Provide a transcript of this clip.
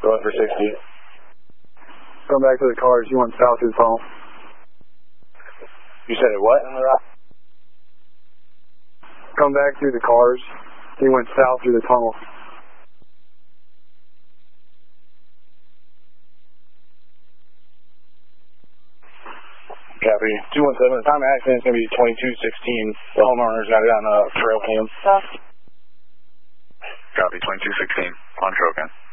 Going for 60. Come back to the cars. You went south through the tunnel. You said it what? Come back through the cars. You went south through the tunnel. Copy. 217. The time of accident is going to be 2216. The homeowner's got it on a trail cam. Copy. 2216 on trail cam.